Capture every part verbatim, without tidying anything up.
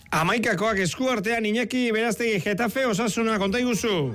Amaikakoak eskuartean Iñaki Beraztegi Getafe Osasuna konta iguzu.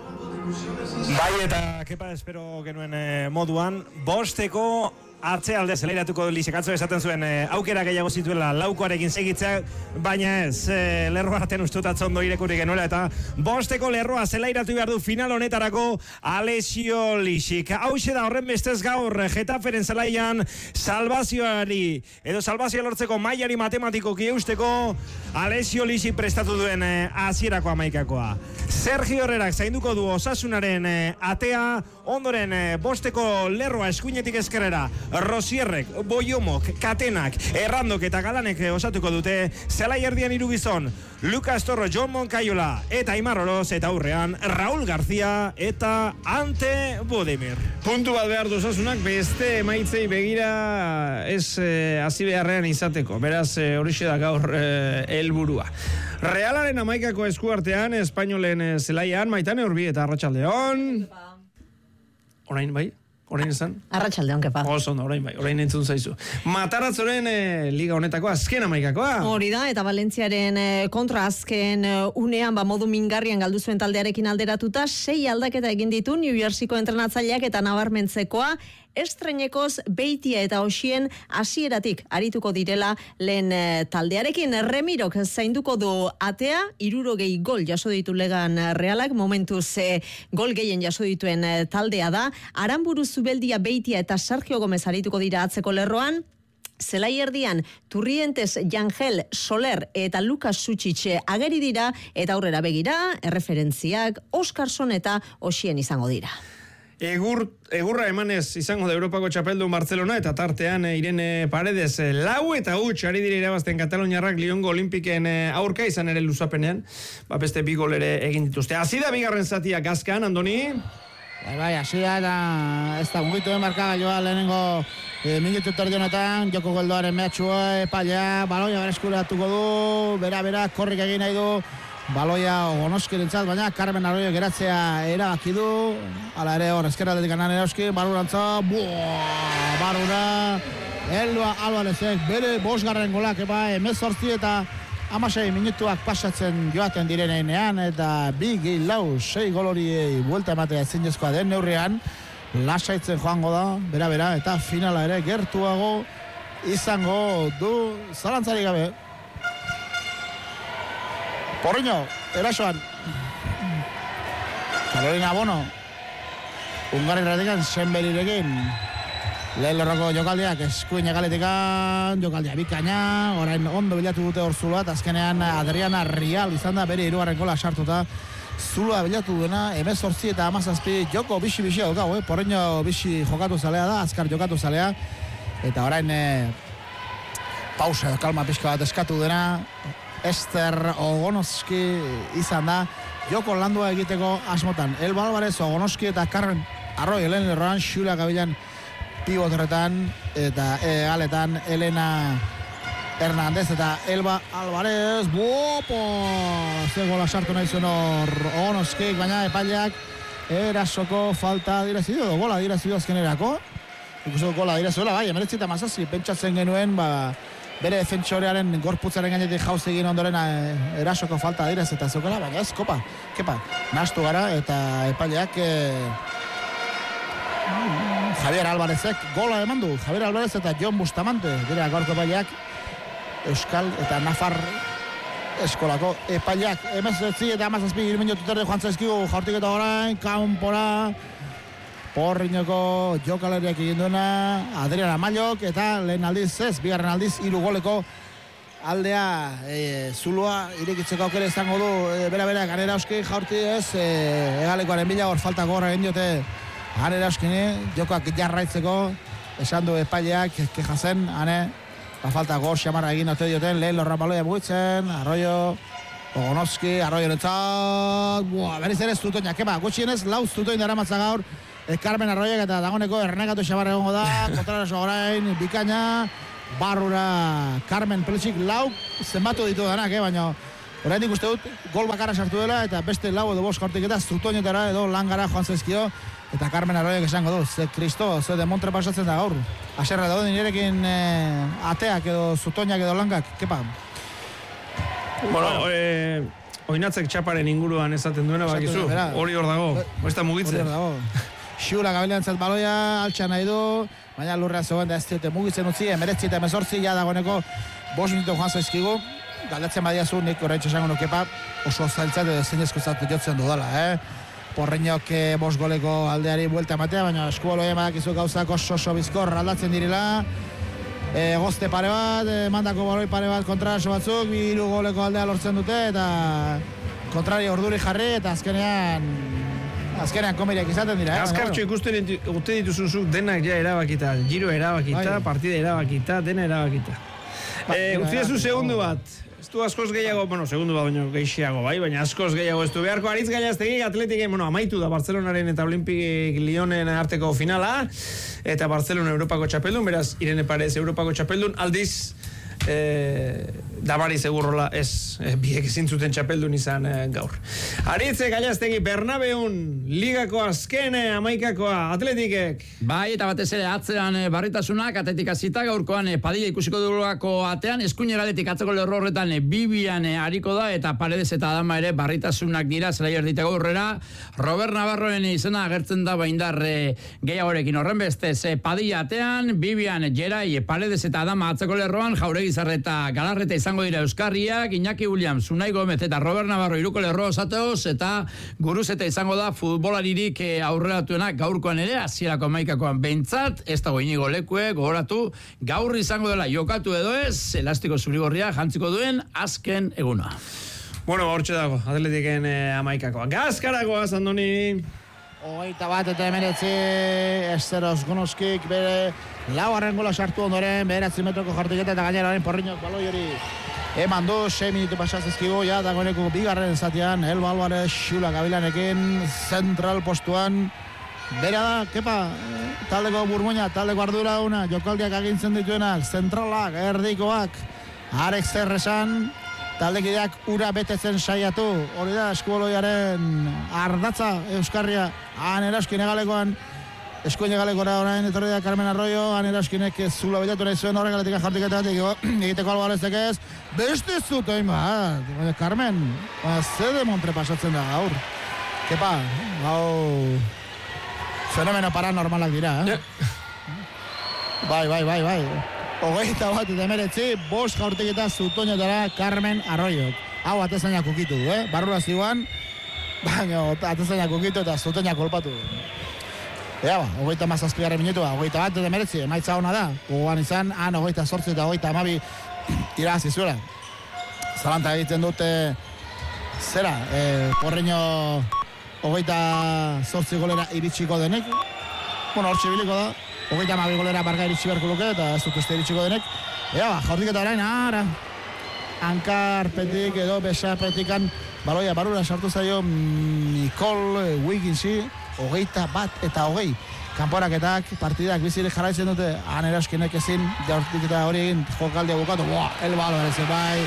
Bai eta kepa espero genuen eh, moduan bosteko atzealde zelairatuko Lisekatzo esaten zuen eh, aukera gehiago zituela laukoarekin segitzea, baina ez eh, lerro artean ustutatze ondo irekurik genuela eta bosteko lerroa zelairatu behar du final honetarako Alessio Lisik. Hauxe da horren bestez gaur Getaferen zelaian salvazioari edo salvazioa lortzeko mailari matematikoki eusteko Alessio Lisik prestatu duen hasierako eh, amaikakoa. Sergio Herrerak zainduko du Osasunaren eh, atea, ondoren eh, bosteko lerroa eskuinetik ezkerrera Rosierrek, Boiomok, Katenak, Errandok eta Galanek osatuko dute zelai erdian hiru gizon Lucas Torro, John Moncayola eta Aimar Oroz eta aurrean Raúl García eta Ante Budimir. Puntu bat behar du Osasunak beste emaitzei begira ez eh, hasi beharrean izateko. Beraz eh, horixe da gaur eh, helburua. Realaren amaikako eskuartean Espainolen eh, zelaian Maitane Urbi eta Arratsaldeon. Orain bai? Orain esan? Arratsaldeon, kepa. Oso ondo, orain bai, orain entzun zaizu. Mataratzoren eh, liga honetako azken amaikakoa. Hori da, eta Valentziaren eh, kontra azken eh, unean, ba, modu mingarrian galdu zuen taldearekin alderatuta, sei aldaketa egin ditu New Jerseyko entrenatzaileak eta nabarmentzekoa, estrenekoz Beitia eta Osien hasieratik arituko direla lehen eh, taldearekin. Remirok zainduko du atea, hirurogei gol jaso ditu legan Realak, momentuz eh, gol gehien jaso dituen eh, taldea da. Aranburu Zubeldia, Beitia eta Sergio Gomez arituko dira atzeko lerroan. Zelai erdian Turrientes, Jangel, Soler eta Lucas Suchitxe ageri dira eta aurrera begira, erreferentziak Oskarson eta Osien izango dira. Egur, egurra emanez izango da Europako txapeldun Barcelona eta tartean eh, Irene Paredes eh, lau eta huts ari dira irabazten Kataloniarrak Liongo Olimpiken eh, aurka izan ere luzapenean, ba beste bi gol ere egin dituzte. Hasi da bigarren zatia Gazkan, Andoni? Bai, bai, hasi da eta ez da mugitu den markagailoa lehenengo e, minutu terdionetan, joko goldoaren mehatxua, epailea, baloia bereskuratuko du, bera-bera, korrik egin nahi du, baloia Ogonoskirentzat, baina Carmen Arroyo geratzea erabaki du, ala ere hor, ezkerraldetik anan erauski, barurantza, buaa, barura, Elba Alvarezek, bere bosgarren golak, eba, emezortzi eta amasei minutuak pasatzen joaten direnean eta bi gehi lau, sei gol horiei buelta ematea zinezkoa den neurrian, lasaitzen joango da, bera-bera, eta finala ere gertuago izango du zalantzari gabe. Porriño, erasoan. Carolina Bono, Ungarri radikan Senberirekin. Lehen lorroko jokaldiak eskuina galetikan, jokaldia bikaina, orain ondo bilatu dute hor zuloa, azkenean Adriana Rial izan da bere hirugarren gola sartuta. Zuloa bilatu duena, emezortzi eta amazazpi joko bixi-bixi daukagu, eh? Porriño bixi jokatu zalea da, azkar jokatu zalea. Eta orain eh, pausa, kalma pixka bat eskatu dena, Ester Ogonoski izan da, joko landua egiteko asmotan. Elba Alvarez, Ogonoski eta Carmen Arroyo, lehen lerroan, Xula Gabilan pivotorretan eta e, aletan Elena Hernández eta Elba Alvarez, buopo! Ze gola sartu nahi zuen hor Ogonoskik, baina epaileak erasoko falta dirazidu, gola dirazidu azkenerako. Ikusten gola dirazuela, bai, emeretzi eta mazazzi, pentsatzen genuen, ba, bere defentsorearen gorputzaren gainetik jauz egin ondoren erasoko falta diraz eta zeukela, baina ez, kopa, kepa, nahastu gara eta epaileak e, Javier Alvarezek gola eman du, Javier Alvarez eta Jon Bustamante, dira gaurko epaileak Euskal eta Nafar eskolako epaileak, emezretzi eta amazazpi minutu terde joan zaizkigu, jaurtik eta orain, kanpora, Porriñoko jokalariak egin duena, Adriana Maillok eta lehen aldiz ez, bigarren aldiz hiru goleko aldea e, zuloa irekitzeko aukera izango du e, bera-bera Ganerauski jaurti ez, e, egalekoaren bila hor falta gorra egin diote Ganerauskini, jokoak jarraitzeko esan du epaileak kejazen, hane, ba falta gor xamarra egin ote dioten, lehen lorra baloia mugitzen, Arroyo, Ogonoski, Arroyo netzak, berriz ere Zutoinak, keba, gutxienez, lau Zutoin dara matza gaur, E, Carmen Arroyo eta dagoneko ernegatu xabarra egongo da, kontraraso orain, bikaina, barrura, Carmen Pelitxik lau zenbatu ditu danak, eh, baina orain ikuste dut, gol bakarra sartu dela, eta beste lau edo bost jaurtik eta Zutoinetara edo langara joan zaizkio, eta Carmen Arroyo esango du, ze Kristo, ze demontre pasatzen da gaur. Aserra dauden nirekin eh, ateak edo Zutoinak edo langak, kepa? Bueno, eh, oinatzek txaparen inguruan esaten duena bakizu, hori hor dago, ez da mugitzen. Hori hor dago. Xiula gabilean zat baloia, altxa nahi du, baina lurra zegoen da ez dute mugitzen utzi, emeretzi eta emezortzi, ja dagoeneko bost minuto joan zaizkigu, galdatzen badiazu, nik horreitxo esango nukepa, oso zailtzat edo zinezko zatu jotzen dudala, eh? Porreñok eh, bost goleko aldeari buelta ematea, baina eskuoloia badakizu gauzak oso oso bizkor aldatzen direla, e, gozte pare bat, e, mandako baloi pare bat kontraso batzuk, bi hiru goleko aldea lortzen dute, eta kontrari orduri jarri, eta azkenean azkenean komeriak izaten dira. Eh? Azkartxo ikusten gute dituzuzuk denak ja erabakita, giro erabakita, bai. Partida erabakita, dena erabakita. Ba, e, Utzidezu segundu bat, ez du askoz gehiago, bueno, segundu bat baino gehiago, bai, baina askoz gehiago ez du beharko. Aritz Gallastegi Atletiken, bueno, amaitu da Barcelonaren eta Olimpik Lyonen arteko finala, eta Barcelona Europako txapeldun, beraz, Irene Parez Europako txapeldun, aldiz, e, Damari segurrola ez e, biek ezin zuten txapeldun izan e, gaur. Aritze Gallastegi Bernabeun ligako azken e, amaikakoa Atletikek. Bai, eta batez ere atzean e, barritasunak Atletik hasita gaurkoan e, Padilla ikusiko dugulako atean eskuineraletik atzeko lerro horretan e, Bibian e, ariko da eta Paredes eta Adama ere barritasunak dira zelai erditeko aurrera. Robert Navarroen izena agertzen da baindar e, gehiagorekin horren bestez e, Padilla atean, Bibian Gerai, e, Paredes eta Adama atzeko lerroan, Jauregi Zarreta Galarreta izango dira Euskarriak, Iñaki Williams, Unai Gomez eta Robert Navarro iruko lerro osateoz, eta Guruzeta izango da futbolaririk aurreratuena gaurkoan ere, hasierako hamaikakoan behintzat, ez dago Inigo Lekue, gogoratu, gaur izango dela jokatu edo ez, elastiko zurigorria jantziko duen azken eguna. Bueno, hortxe dago, Atletiken eh, hamaikakoa. Gazkarakoa, Andoni. Hogeita bat eta emeretzi, Esteros Gonoskik bere laugarren gola sartu ondoren, beheratzi metroko jartiketa eta gaineraren Porriñok baloi hori eman du, sei minutu pasazizkigu, ja dagoeneko bigarren zatian, Elba Alvarez, Xula Gabilanekin, zentral postuan, bera da, kepa, taldeko burmuina, taldeko ardura una, jokaldiak agintzen dituenak, zentralak, erdikoak, Arek Zerresan, taldekideak ura betetzen saiatu, hori da eskuboloiaren ardatza Euskarria, han eraskin egalekoan, eskuin egalekora orain etorri da Carmen Arroyo, han eraskinek zula betatu nahi zuen horrek aletik jartiketatik egiteko Alvarezek ez, beste zuten bat, Carmen, ze demontre pasatzen da gaur, kepa, hau, fenomeno paranormalak dira, eh? bai, bai, bai, bai. Hogeita bat eta emeretzi, bost jaurtiketa zutoinetara Carmen Arroyok. Hau atezainak ukitu du, eh? Barrura ziguan, baina atezainak ukitu eta zutoinak kolpatu du. Ea ba, hogeita mazazpigarren minutua, hogeita bat eta emeretzi, emaitza hona da. Gogoan izan, han hogeita sortzi eta hogeita amabi irabazi zuela. Zalanta egiten dute, zera, eh, Porriño hogeita sortzi golera iritsiko denek. Bueno, hortxe biliko da. Hogeita amabi golera barga iritsi beharko luke, eta ez dut uste iritsiko denek. Ea ba, jaurtiketa orain, ara. Hankarpetik edo besapetikan baloia barura sartu zaio Nicole Wigginsi, hogeita bat eta hogei. Kanporaketak, partidak bizirik jarraitzen dute, han eraskinek ezin, jaurtiketa hori egin jokaldia bukatu. Boa, Elba Alvarez, bai.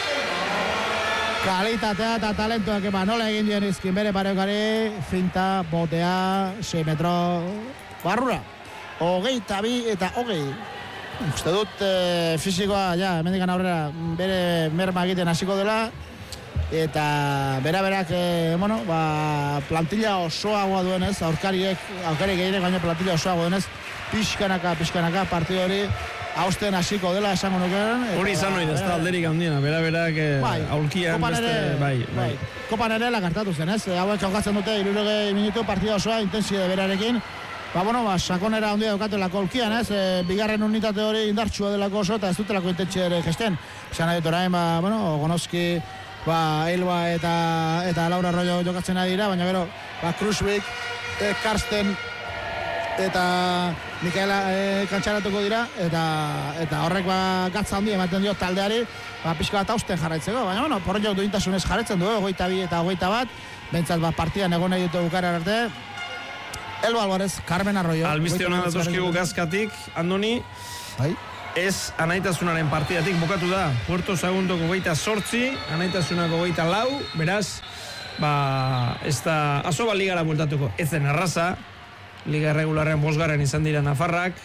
Kalitatea eta talentuak ema nola egin dien izkin bere pareokari, finta, botea, sei metro, barrura. Hogeita bi eta hogei. Uste dut e, fisikoa, ja, hemendikan aurrera bere merma egiten hasiko dela. Eta bera-berak, e, bueno, ba, plantilla osoagoa duenez, aurkariek, aurkariek egirek baina plantilla osoagoa duenez, pixkanaka, pixkanaka, partidu hori hausten hasiko dela esango nukeen. Hori izan hori da, ez da alderik handiena, bera-berak e, bai, aulkian beste, ere, bai, bai. bai. Kopan ere lakartatu zen, ez? Hauek jokatzen dute, hirurogei minutu partida osoa, intensiade berarekin. Ba, bueno, ba, sakonera handia daukatelako aulkian, ez? E, bigarren unitate hori indartsua delako oso, eta ez dutelako intentsi ere gesten. Esan nahi dut orain, ba, bueno, Gonoski, ba, Elba eta, eta Laura Arroyo jokatzen ari dira, baina gero, ba, Krusvik, e, Karsten, eta Mikaela e, kantxaratuko dira, eta, eta horrek, ba, gatza handia ematen dio taldeari, ba, pixka bat hausten jarraitzeko, baina, bueno, Porriñok duintasunez jarraitzen du, hogeita bi eta hogeita bat, behintzat, ba, partidan egon nahi dute bukara arte, Elba Alvarez, Carmen Arroyo. Albiste hona datuzkigu gazkatik, Andoni. Bai. Ez anaitasunaren partidatik bukatu da. Puerto Sagundoko goita sortzi, anaitasunako goita lau, beraz, ba, ez da, asoba ligara bultatuko. Ez den arraza, liga erregularren bosgarren izan dira Nafarrak,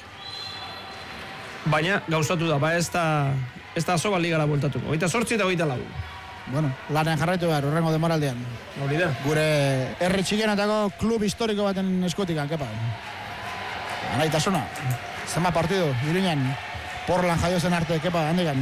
baina gauzatu da, ba, ez da, ez da asoba ligara bultatuko. Goita sortzi eta goita lau. bueno, lanean jarraitu behar, urrengo demoraldean. Hori da. Gure herri txikienetako klub historiko baten eskutikan, kepa. Anaitasuna, zenba partidu, Iruñan, Portland jaio zen arte, kepa, handikan.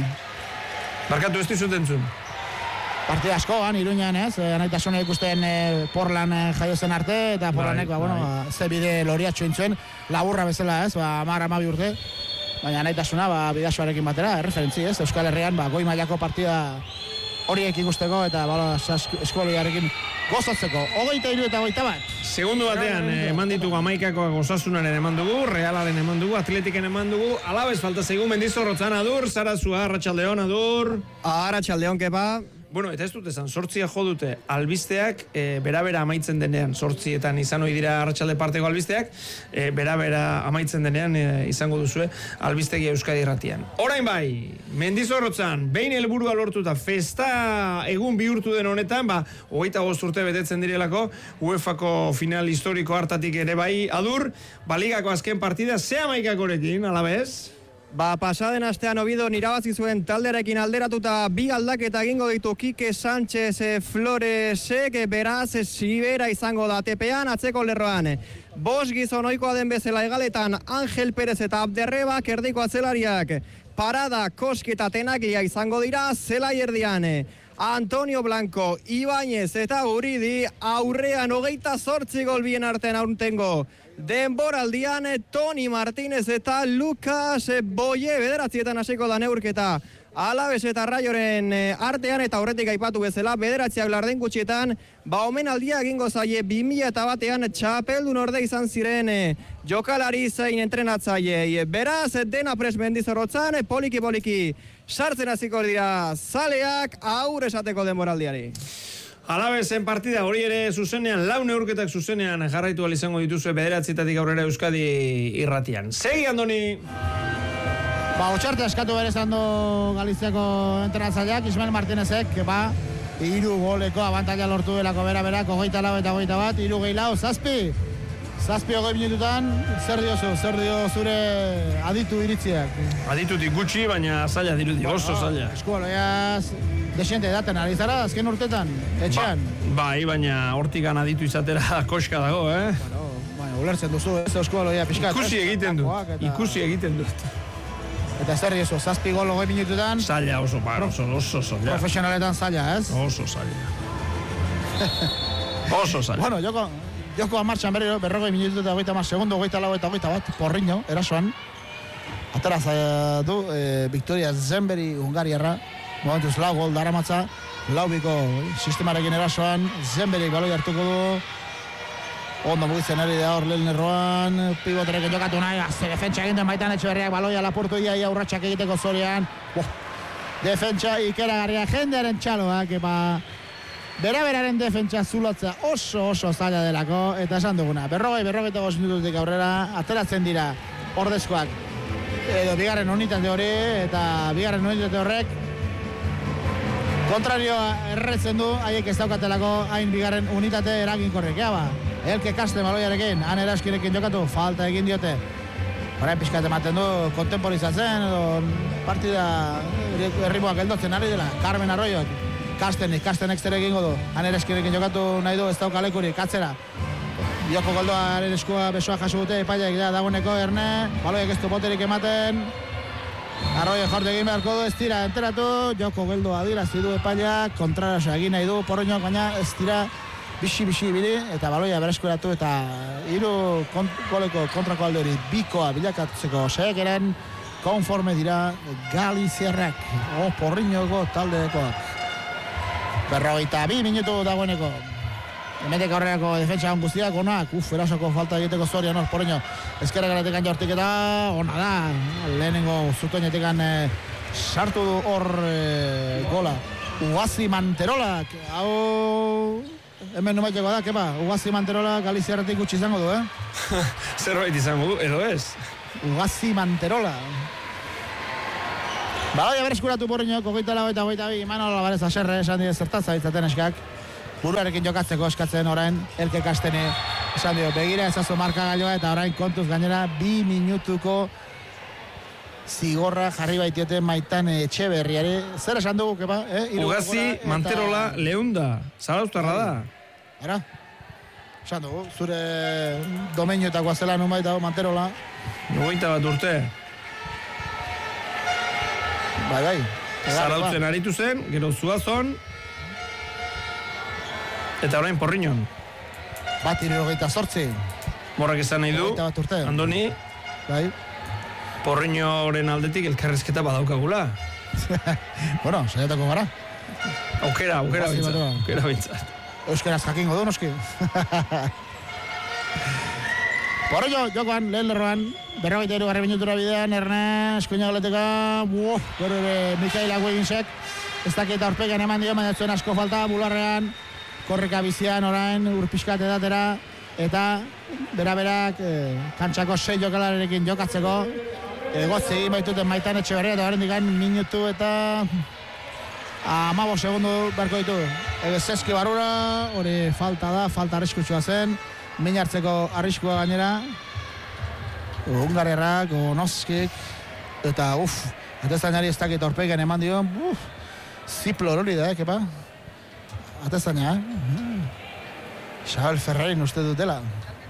Barkatu ez dizut entzun. Partida askoan, Iruñan, ez? Anaitasuna ikusten eh, Portland eh, jaio zen arte, eta Portlandek, ba, bueno, ba, ze bide loriatxo intzuen, laburra bezala, ez? Ba, amar, amabi urte. Baina anaitasuna, ba, bidasoarekin batera, erreferentzi, ez? Euskal Herrian, ba, goi mailako partida horiek ikusteko, eta bala eskualiarekin gozatzeko. Hogeita hiru eta hogeita bat. Segundo batean, eman ditugu Amaikakoak Osasunaren eman dugu, Realaren eman dugu, Atletiken eman dugu, alabez falta zaigu Mendizorrotzan, Adur, Sarazua, Arratsaldeon, Adur. Arratsaldeon, kepa. Bueno, eta ez dut esan, sortzia jo dute albisteak, e, bera-bera amaitzen denean, sortzietan izan ohi dira Arratsalde parteko albisteak, e, bera-bera amaitzen denean e, izango duzue albistegi Euskadi Irratian. Orain bai, Mendizorrotzan, behin helburua lortuta, festa egun bihurtu den honetan, ba, hogeita bost urte betetzen direlako, UEFako final historiko hartatik ere bai, Adur, baligako azken partida, ze Amaikakorekin, alabez? Ba, pasaden astean Ovidon irabazi zuen talderekin alderatuta bi aldaketa egingo ditu Kike Sánchez e, Floresek, beraz Sibera izango da tepean atzeko lerroan. Bos gizon ohikoa den bezala egaletan Angel Perez eta Abderreba erdiko atzelariak. Parada, Koski eta Tenagia izango dira zelai erdian. Antonio Blanco, Ibáñez eta Uridi aurrean hogeita zortzi gol bien artean aurtengo. Denboraldian Toni Martínez eta Lucas Boye bederatzietan hasiko da neurketa. Alabes eta Raioren artean eta horretik aipatu bezala bederatziak larden gutxietan, ba omenaldia egingo zaie bi mila eta batean txapeldun orde izan ziren jokalari zein entrenatzailei. Beraz, dena pres Mendizorrotzan, poliki-poliki sartzen hasiko dira zaleak aurre esateko denboraldiari. Alabezen partida hori ere zuzenean, lau neurketak zuzenean jarraitu ahal izango dituzue bederatzietatik aurrera Euskadi Irratian. Segi, Andoni! Ba, utxarte askatu bere zando Galiziako entrenatzaileak, Ismael Martínezek, ba, hiru goleko abantaila lortu delako bera-berak, hogeita lau eta hogeita bat, hiru gehi lau, zazpi! Zazpi hogei minututan, zer diozu, zer dio zure aditu iritziak? Aditutik gutxi, baina zaila dirudi, oso zaila. Eskualoiaz, desiente daten ari zara, azken urtetan, etxean? Ba, bai, baina hortikan aditu izatera koska dago, eh? Bueno, bueno, ulertzen duzu, ez eskualoia pixkat. Ikusi egiten dut, ikusi egiten dut. Eta zer diozu, zazpi gol hogei minututan? Zaila, oso, ba, oso, oso zaila. Profesionaletan zaila, ez? Oso zaila. Oso zaila. Bueno, joko... Joko amartxan berriro, berrogei minutu eta hogeita mar segundo, hogeita lau eta hogeita bat, porriño, erasoan. Atera du, e, Victoria Zemberi Hungariarra, momentuz lau gol daramatza, lau biko sistemarekin erasoan, Zemberi baloi hartuko du, ondo mugitzen ari da hor lehen erroan, pivoterekin jokatu nahi, azte defentsa egiten baitan etxe berriak baloia lapurtu ia, ia urratxak egiteko zorean, boh, defentsa ikeragarria jendearen txaloak, epa... Bera-beraren defentsa zulatza oso oso zaila delako, eta esan duguna, berrogei, berrogei eta goz minututik aurrera, ateratzen dira ordezkoak, edo bigarren unitate hori, eta bigarren unitate horrek, kontrarioa erretzen du, haiek ez daukatelako hain bigarren unitate eraginkorrek, ea ba, Elke Kaste baloiarekin, han eraskirekin jokatu, falta egin diote, orain pixkat ematen du, kontemporizatzen, edo partida erritmoak geldotzen ari dela, Carmen Arroyok, Kastenik, Kastenek zer egingo du. Han ere eskirekin jokatu nahi du, ez dauka lekurik, atzera. Joko goldoaren eskua besoa jaso dute, epaiak da dagoeneko erne, baloiek ez du boterik ematen. Arroio jorte egin beharko du, ez tira, enteratu, joko goldoa dira, zidu epaiak, kontraraso egin nahi du, porroñoak baina ez tira, bixi-bixi bili, eta baloia bereskuratu, eta hiru kont goleko kontrako alde hori bikoa bilakatzeko saiakeren konforme dira Galiziarrak, o porriñoko taldekoak. Berrogeita bi minutu dagoeneko. Hemetek aurrerako defentsa on guztiak onak, uf, erasoko falta egiteko zorian hor, porreño. Ezkerra garatekan jortik eta ona da. Lehenengo zutoinetekan eh, sartu du hor eh, gola. Ugazi Manterolak, hau... Hemen numaiteko da, kepa, Ugazi Manterola Galiziarretik gutxi izango du, eh? Zerbait izango du, edo ez? Ugazi Manterola. Baloia bereskuratu porriñok, hogeita lau eta hogeita bi, Manol Alvarez aserre, esan dira zertaz zaitzaten eskak. Buruarekin jokatzeko eskatzen orain, Elke Kasteni, esan dio, begira ezazu marka gaioa eta orain kontuz gainera, bi minutuko zigorra jarri baitioten Maitan Etxeberriari. Zer esan dugu, kepa? Eh? Ugazi, Manterola, Leunda. Zarauztarra da. Ara? Esan dugu, zure domeinioetako azela nun baita Manterola. Nogeita bat urte. Bai, bai. Zarautzen aritu zen, gero Zuazon. Eta orain Porriñon. Bat irurogeita zortzi. Morrak esan nahi du. Bat urte. Andoni. Bai. Porriñoren aldetik elkarrezketa badaukagula. Bueno, saiatako gara. Aukera, aukera bintzat. Aukera bintzat. Euskaraz jakingo du, noski. Porrillo, jokoan, lehen lerroan. Berrogeita iru garri minutura bidean, Erne, eskuina goleteka. Buoh, gero ere Mikael Agueginsek. Ez dakit aurpegan eman dio, baina zuen asko falta, bularrean. Korreka bizian orain, urpiskat edatera. Eta bera-berak eh, kantxako sei jokalarekin jokatzeko. Egotzi egin baituten Maitan Etxeberria eta garen digan minutu eta amabo segundu barko ditu. Egezeski barura, hori falta da, falta arriskutsua zen. Min hartzeko arriskua gainera. Hungarerrak, Onoskik, eta uff, atezainari ez dakit aurpegan eman dio, uff, ziplor hori da, eh, kepa? Atezaina, eh? Xabel Ferrerin uste dutela.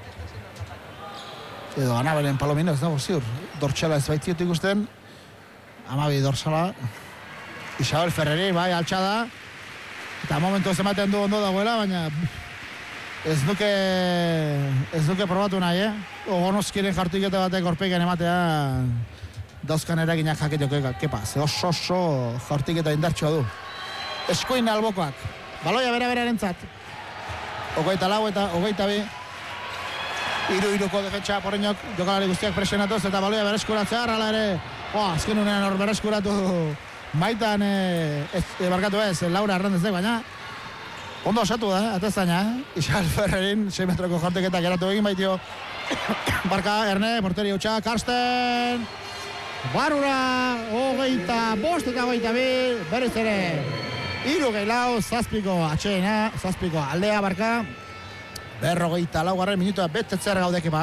Edo Anabelen Palomino, ez dago ziur. Dortxela ez baitziot ikusten. Amabi dorsala. Isabel Ferreri, bai, altxada. Eta momentu ez ematen du ondo dagoela, baina ez duke ez duke probatu nahi, eh? Ogonoskiren jartuiketa batek orpeiken ematea dauzkan eraginak jaketoko, kepa, ze oso oso jartuiketa indartsua du. Eskuin albokoak. Baloia bera-bera erentzat. Ogeita lau eta ogeita bi. Iru-iruko defentsa Porriñok, jokalari guztiak presionatuz eta baloia bereskuratzea, hala ere, oh, azken unean hor bereskuratu Maitan, e, ez, e, barkatu ez, Laura Arrandezek, baina ondo osatu da, atezaina, eh? Isabel Ferrerin, sei metroko jarteketa geratu egin baitio. Barka, Erne, porteri utxa, Karsten, barura, hogeita, bost eta hogeita bi, berriz ere, iru gehilau, zazpiko atxeina, zazpiko aldea, barka, berrogeita lau garren minutua betetzer gaudekepa.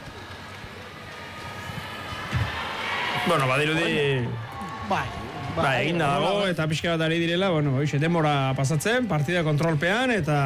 Bueno, badirudi... Bai, Ba, egin da dago, eta pixka bat ari direla, bueno, hoxe, demora pasatzen, partida kontrolpean, eta...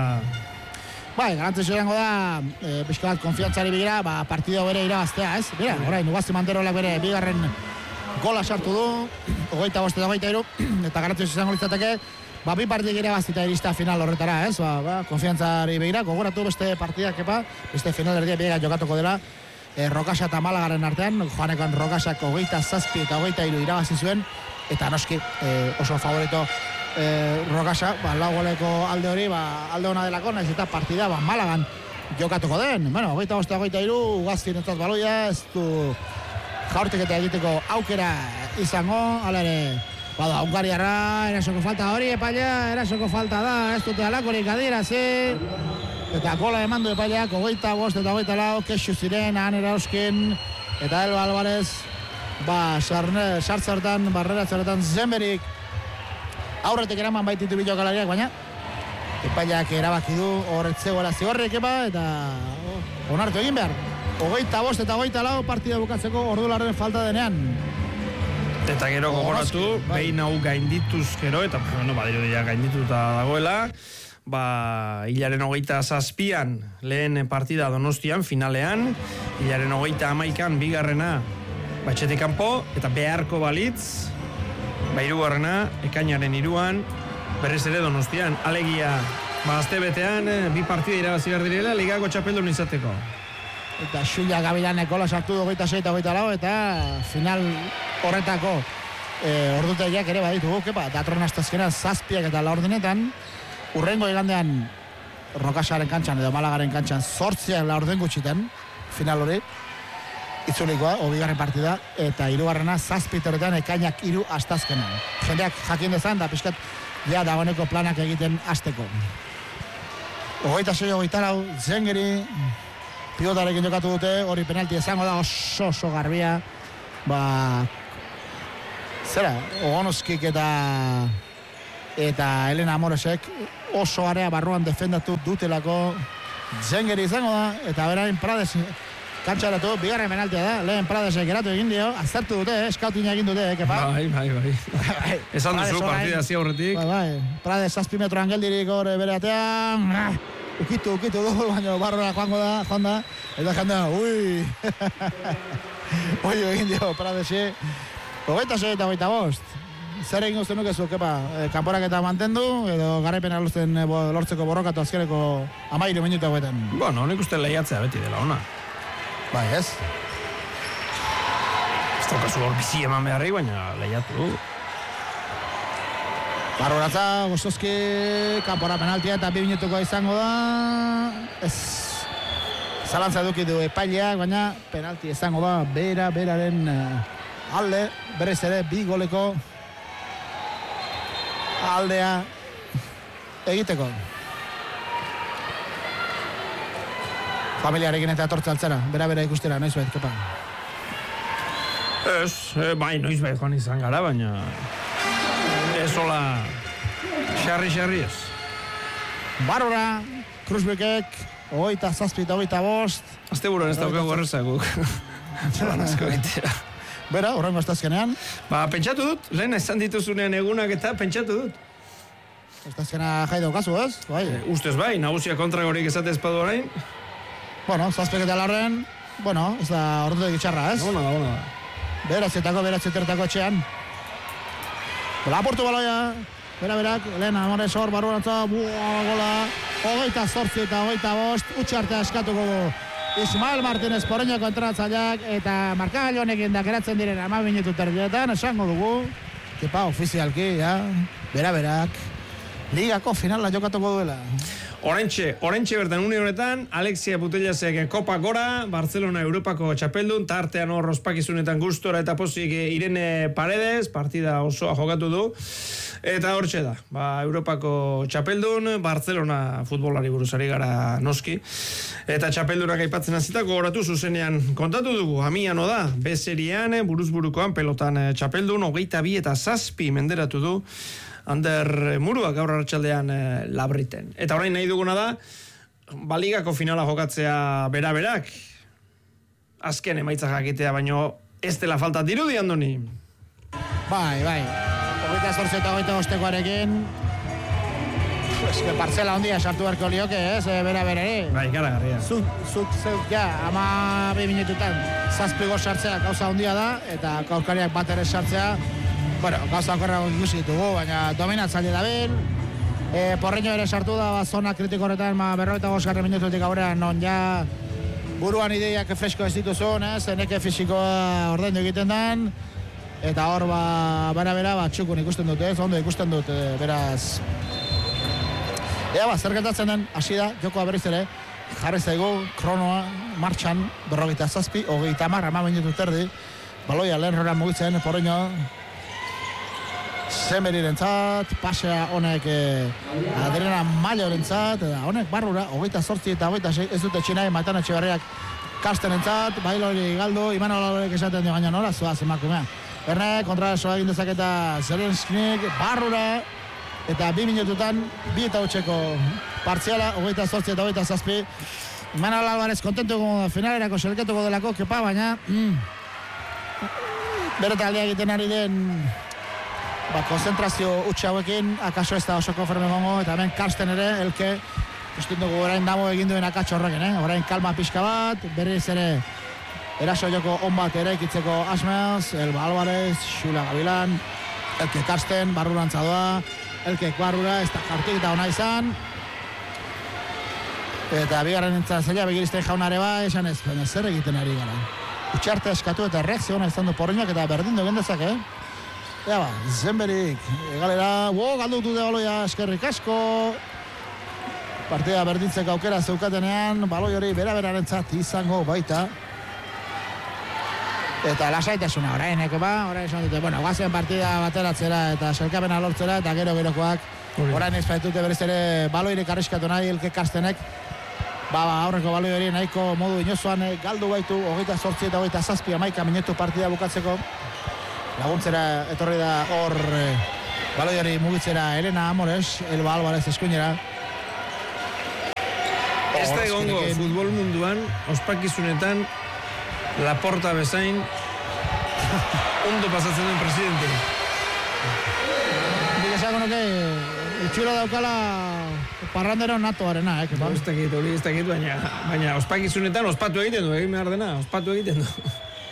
Bai, garantzio erango da, e, pixka bat konfiantzari begira, ba, partida bere irabaztea, ez? Bira, orain, Ugazti Manterolak bere bigarren gola sartu du, hogeita bost eta hogeita iru, eta garantzio izango litzateke, ba, bi partidak irabazita irista final horretara, ez? Ba, ba, konfiantzari begira, gogoratu beste partidak, epa, beste final erdia biega jokatuko dela, e, Rokasa eta Malagaren artean, joanekoan Rokasak hogeita zazpi eta hogeita iru irabazi zuen, eta noski eh, oso favorito eh, Rokasa, ba, lau goleko alde hori, ba, alde hona delako, nahiz eta partida ba, Malagan jokatuko den. Bueno, hogeita bost eta hogeita iru, Ugaztien entzat baloia, ez du jaurteketa egiteko aukera izango, hala ere, bada, Hungariarra, erasoko falta hori, epailea, erasoko falta da, ez dute alakorik adierazi, eta gola emandu epaileak, hogeita bost eta hogeita lau, kexu ziren, han erauskin, eta Elba Alvarez, ba, sartzartan, barreratzartan zenberik aurretik eraman baititu bilokalariak, baina epaileak erabaki du horretzegoela zigorrek eba, eta onartu egin behar. Hogeita bost eta hogeita lau partida bukatzeko ordularren falta denean. Eta gero gogoratu, behin hau gaindituz gero, eta bueno, badiru dira gaindituta dagoela, ba, hilaren hogeita zazpian lehen partida Donostian, finalean, hilaren hogeita hamaikan bigarrena Batxetik kanpo, eta beharko balitz, ba, hirugarrena, ekainaren iruan, berriz ere Donostian. Alegia, ba, azte betean, bi partida irabazi behar direla, ligako txapeldun izateko. Eta Xulia Gabilan ekola sartu du hogeita sei eta hogeita lau, eta final horretako e, ordutegiak ere baditugu, kepa, datron astazkena zazpiak eta laurdenetan, urrengo igandean Rokasaren kantxan edo Malagaren kantxan zortziak laurden gutxitan, final hori, itzulikoa, hobigarren partida, eta hirugarrena zazpiteretan ekainak hiru astazkenan. Jendeak jakin dezan, da pixkat, ja dagoeneko planak egiten hasteko. Hogeita sei, hogeita lau, Zengeri, pilotarekin jokatu dute, hori penalti izango da oso oso garbia, ba, zera, Ogonoskik eta eta Elena Amoresek oso area barruan defendatu dutelako Zengeri izango da, eta berain Prades kantxaratu, bigarren penaltia da, lehen Pradesek geratu egin dio, aztertu dute, eh, skautina egin dute, eh, kepa. Bai, bai, bai. Esan duzu partida zi aurretik. Bai, bai, Prades zazpi metroan geldirik hor bere atean, ah, ukitu, ukitu du, baina barrora joango da, joan da, eta janda, ui, ui, egin dio Pradesi, hogeita sei eta hogeita bost. Zer egin guzti nuke zu, kepa, e, kanporaketa mantendu, edo garaipena lortzen e, bo, lortzeko borrokatu azkeneko amairu minutu hauetan. Bueno, nik uste lehiatzea beti dela ona. Bai, ez? Ez daukazu hor bizi eman beharri, baina lehiatu du. Barroratza, Gostowski, kanpora penaltia eta bi minutuko izango da. Ez, zalantza eduki du epaileak, baina penalti izango da, bera, beraren uh, alde, berez ere, bi goleko aldea egiteko. Familiarekin eta etortza altzara, bera-bera ikustera, noiz behit, kepa? Ez, e, bai, noiz behit joan izan gara, baina ez hola xarri-xarri ez. Barrora, Kruzbekek, ogeita zazpi eta ogeita bost. Azte buruan ez daukagu errezakuk. Zolan asko egitea. Bera, horrengo estazkenean. Ba, pentsatu dut, lehen esan dituzunean egunak eta pentsatu dut. Estazkena jai daukazu, ez? Bai. E, ustez bai, nagusia kontra gorik esate espadu orain. Bueno, zazpek eta larren, bueno, ez da ordu egitxarra, ez? Ona da, ona da. Beratzetako, beratzetertako etxean. Laportu baloia, bera-berak, lehen amorez hor, barruantza, buah, gola, hogeita zortzi eta hogeita bost, utxartea eskatuko du. Ismael Martínez Porreñoko entrenatzaileak eta markagailu honekin da geratzen diren ama minutu terdietan, esango dugu, kepa ofizialki, ja, bera-berak, ligako finala jokatuko duela. Orentxe, orentxe bertan une honetan, Alexia Putellasek Kopa Gora, Barcelona Europako txapeldun, tartean hor ospakizunetan gustora eta pozik Irene Paredes, partida osoa jokatu du, eta hortxe da, ba, Europako txapeldun, Barcelona futbolari buruzari gara noski, eta txapeldunak aipatzen hasitako gogoratu zuzenean kontatu dugu, Amiano da, B-serian, buruzburukoan pelotan txapeldun, hogeita bi eta zazpi menderatu du, Ander Murua gaur arratsaldean e, labriten. Eta orain nahi duguna da, baligako finala jokatzea bera-berak. Azken emaitza jakitea, baino ez dela falta dirudi, Andoni. Bai, bai. Hogeita zortzi eta hogeita bostekoarekin. Eske partzela ondia sartu beharko lioke, ez, e, bera-berari. Bai, ikaragarria. Zuk, zuk, zeuk, ja, ama bi minututan zazpi gol sartzea gauza ondia da, eta aurkariak bat ere sartzea, bueno, gauza okorrago ikusi ditugu, baina dominatzaile da ben. E, Porreño ere sartu da, ba, zona kritiko horretan, ma, berrogeita bosgarren minututik aurrera, non ja buruan ideiak fresko ez dituzun, ez, eneke fisikoa ordaindu egiten den, eta hor, ba, bera-bera, ba, txukun ikusten dut, ez, ondo ikusten dut, e, beraz. Ea, ba, zer gertatzen den, hasi da, jokoa berriz ere, jarri zaigu, kronoa, martxan, berrogeita zazpi, hogeita hamar, ama minutu terdi, baloia lehen roran mugitzen, Porreño, Zemerirentzat, pasea honek eh, Adriana Maiorentzat, honek barrura, hogeita zortzi eta hogeita sei, ez dute txinaen Maitana Etxeberriak Karstenentzat, bailori galdu, Imanol Alorek esaten dio gaina nola, zoaz emakumea. Erne, kontra soa egin dezaketa Zelensknik, barrura, eta bi minututan, bi eta utxeko partziala, hogeita zortzi eta hogeita zazpi. Imanol Alvarez kontentuko finalerako selketuko delako, kepa, baina mm, bere taldea egiten ari den ba, konzentrazio utxe hauekin, akaso ez da oso konferme gongo, eta hemen Karsten ere, elke, usten dugu orain damo egin duen akatxo horrekin, eh? Orain kalma pixka bat, berriz ere, eraso joko on bat ere ikitzeko asmeaz, Elba Alvarez, Xula Gavilan, elke Karsten, barrurantza doa, elke barrura, ez da jartik eta ona izan, eta bigarren entzat zaila begiristen jaunare ba, esan ez, baina zer egiten ari gara. Utxarte eskatu eta reakzio ona izan du Porreñoak eta berdindu gendezak, eh? Ea ba, Zenberik, egalera, wo, galdutu de baloia, eskerrik asko. Partida berdintzeko aukera zeukatenean, baloi hori bera-berarentzat izango baita. Eta lasaitasuna, orain, eko ba, orain esan dute, bueno, guazen partida bateratzera eta selkapena lortzera, eta gero-gerokoak, orain ezpaitute berriz ere baloirik arriskatu nahi, elke Karstenek, ba, ba, aurreko baloi hori nahiko modu inozoan galdu baitu, hogeita zortzi eta hogeita zazpi amaika minutu partida bukatzeko. Laguntzera etorri da hor e, baloiari mugitzera Elena Amores, Elba Alvarez eskuinera. Ez da egongo futbol munduan, ospakizunetan, Laporta bezain ondo pasatzen duen presidente. Nik esango nuke, itxura daukala parrandero natoarena, eh? Ba, ez dakit, hori ez dakit, baina, baina ospakizunetan ospatu egiten du, egin behar dena, ospatu egiten du.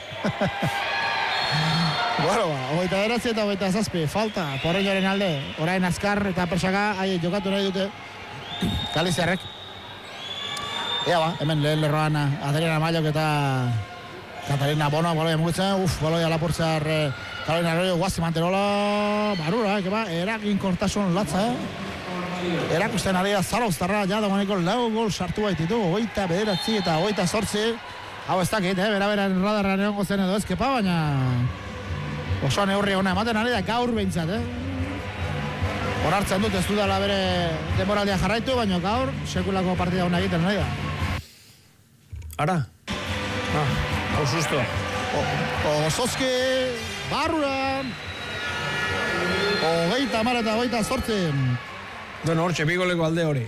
Bueno, ba, hogeita beratzi eta hogeita zazpi, falta, Porreñoren alde, orain azkar eta persaka, ahi, jokatu nahi dute, Galiziarrek. Ea ba, hemen lehen lerroan Adriana Maillok eta Katarina Bono, baloia mugitzen, uf, baloia lapurtzar, Carolina Arroyo, guazi manterola, barura, eke ba, eragin kortasun latza, eh? Erakusten ari da Zarauztarra, ja dagoeneko lau gol sartu baititu, hogeita bederatzi eta hogeita zortzi, hau ez dakit, eh, bera-beran radarran egongo zen edo ezkepa, baina oso neurri ona ematen ari da gaur behintzat, eh? Horartzen dut ez dudala bere denboraldia jarraitu, baina gaur sekulako partida hona egiten nahi da. Ara? Ah, hau susto. Ososki, barruran, hogeita amara eta hogeita zortzi. Bueno, hortxe, bigoleko alde hori.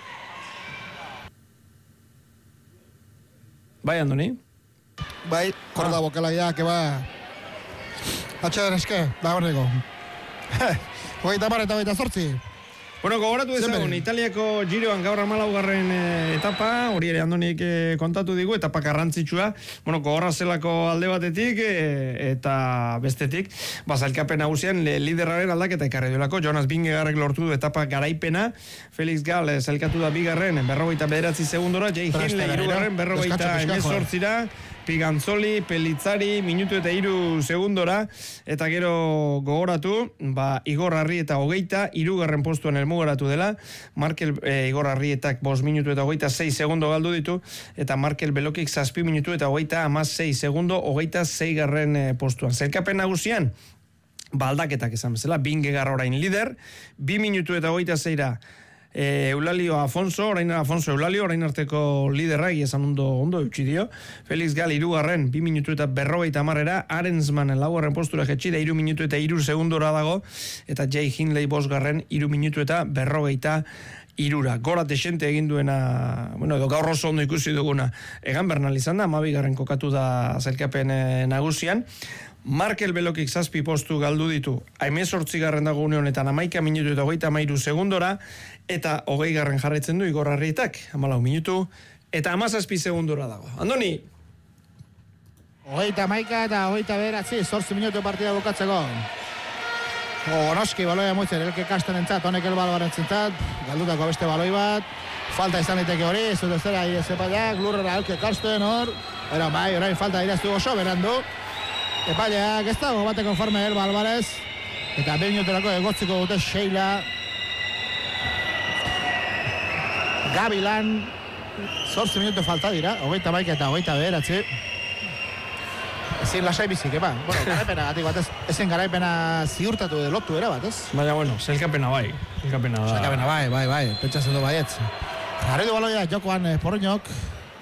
Bai, Andoni? Bai, korda ah. bokelaia, que ba... Atxeden eske, da horreko. Hogeita amara eta hogeita zortzi. Bueno, gogoratu ezagun, Italiako Giroan gaur hamalaugarren e, etapa, hori ere Andonik e, kontatu digu, etapa garrantzitsua, bueno, gogorra zelako alde batetik e, eta bestetik, bazalkapen nagusian liderraren aldaketa ekarri duelako, Jonas Vingegaardek lortu du etapa garaipena, Felix Gal zelkatu da bigarren, berrogeita bederatzi segundora, Jay Hindley irugarren, berrogeita emezortzira, Pigantzoli, Pelitzari, minutu eta hiru segundora, eta gero gogoratu, ba, Igor Arrieta hogeita, irugarren postuan elmugaratu dela, Markel e, Igor Arrietak bost minutu eta hogeita sei segundo galdu ditu, eta Markel Belokik zazpi minutu eta hogeita amazei segundo, hogeita zeigarren e, postuan. Zelkapen nagusian, baldaketak esan bezala, Vingegaard orain lider, bi minutu eta hogeita zeira, E, Eulalio Afonso, orain Afonso Eulalio, orain arteko liderra, esan ondo, ondo eutxi dio. Felix Gal irugarren, bi minutu eta berrogeita amarrera, Arensman laugarren postura jetxi da, iru minutu eta iru segundora dago, eta Jay Hindley bosgarren, iru minutu eta berrogeita irura. Gora desente egin duena, bueno, edo gaur oso ondo ikusi duguna, egan Bernal izan da, amabigarren kokatu da zelkapen e, nagusian. Markel Belokik zazpi postu galdu ditu, hemezortzi garren dago une honetan amaika minutu eta hogeita amairu segundora, eta hogei garren jarraitzen du Igor Arrietak, hamalau minutu, eta hamazazpi segundora dago. Andoni? Hogeita amaika eta hogeita beratzi, zortzi minutu partida bukatzeko. Onoski baloia muitzen, elke kasten entzat, honek elbaloaren zentzat, galdutako beste baloi bat, falta izan diteke hori, zut ez dira irezepaiak, lurrera elke kasten hor, era bai, orain falta iraztu oso, berandu, epaileak ez dago bate konforme Elba Alvarez, eta behin minuterako egotziko dute Sheila Gavilan, zortzi minutu falta dira, hogeita maika eta hogeita bederatzi. Ezin lasai bizik, eba. Bueno, garaipena gatik batez, ezin garaipena ziurtatu edo lotu era batez. Baina, bueno, zelkapena bai. Zelkapena da. Zelkapena bai, bai, bai, pentsatzen du baietz. Jarri du baloia, jokoan eh, Porriñok.